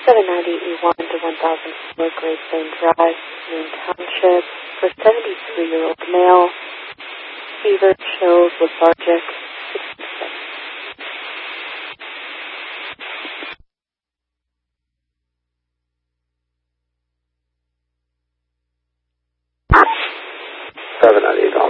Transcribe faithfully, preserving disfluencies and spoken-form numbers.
seven ninety E one to one thousand four Great Plain Drive, Main Township, for seventy-three-year-old male, fever, chills, lethargic, sixty-six. seven ninety